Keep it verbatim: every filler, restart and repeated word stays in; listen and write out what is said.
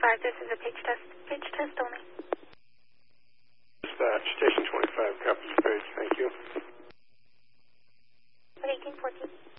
twenty-five, this is a page test. Page test only. Dispatch, station twenty-five, copies page, thank you. eighteen fourteen.